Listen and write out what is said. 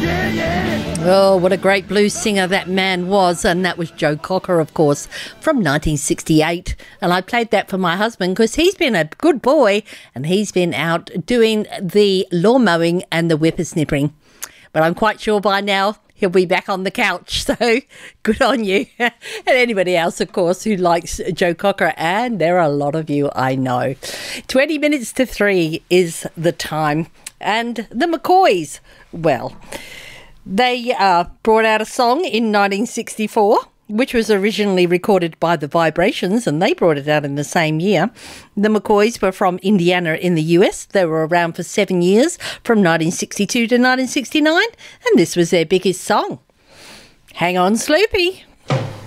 Oh, what a great blues singer that man was. And that was Joe Cocker, of course, from 1968. And I played that for my husband because he's been a good boy and he's been out doing the lawn mowing and the whippersnippering. But I'm quite sure by now he'll be back on the couch. So good on you. And anybody else, of course, who likes Joe Cocker. And there are a lot of you, I know. 20 minutes to 3 is the time. And the McCoys, well, they brought out a song in 1964, which was originally recorded by the Vibrations, and they brought it out in the same year. The McCoys were from Indiana in the US. They were around for 7 years, from 1962 to 1969, and this was their biggest song. Hang on, Sloopy.